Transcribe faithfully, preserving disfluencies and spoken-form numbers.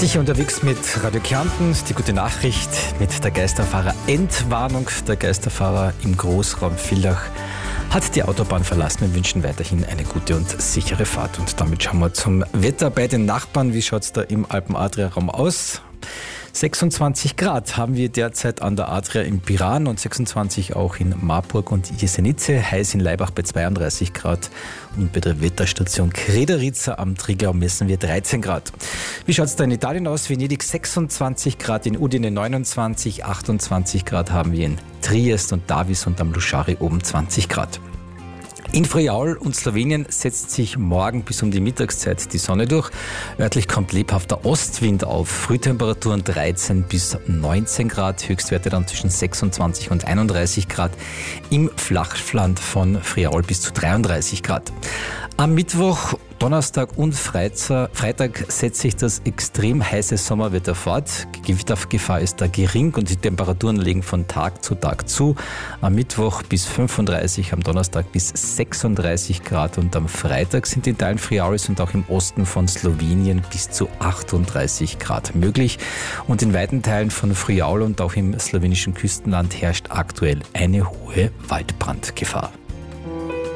Sicher unterwegs mit Radio Kärnten. Die gute Nachricht mit der Geisterfahrer-Entwarnung. Der Geisterfahrer im Großraum Villach hat die Autobahn verlassen. Wir wünschen weiterhin eine gute und sichere Fahrt. Und damit schauen wir zum Wetter bei den Nachbarn. Wie schaut es da im Alpen-Adria-Raum aus? sechsundzwanzig Grad haben wir derzeit an der Adria in Piran und sechsundzwanzig auch in Marburg und Jesenice. Heiß in Laibach bei zweiunddreißig Grad und bei der Wetterstation Krederitzer am Triglau messen wir dreizehn Grad. Wie schaut es da in Italien aus? Venedig sechsundzwanzig Grad, in Udine neunundzwanzig, achtundzwanzig Grad haben wir in Triest und Davis und am Luschari oben zwanzig Grad. In Friaul und Slowenien setzt sich morgen bis um die Mittagszeit die Sonne durch. Örtlich kommt lebhafter Ostwind auf. Frühtemperaturen dreizehn bis neunzehn Grad, Höchstwerte dann zwischen sechsundzwanzig und einunddreißig Grad. Im Flachland von Friaul bis zu dreiunddreißig Grad. Am Mittwoch, Donnerstag und Freitag setzt sich das extrem heiße Sommerwetter fort. Gewittergefahr ist da gering und die Temperaturen legen von Tag zu Tag zu. Am Mittwoch bis fünfunddreißig, am Donnerstag bis sechsunddreißig Grad und am Freitag sind in Teilen Friaulis und auch im Osten von Slowenien bis zu achtunddreißig Grad möglich. Und in weiten Teilen von Friaul und auch im slowenischen Küstenland herrscht aktuell eine hohe Waldbrandgefahr.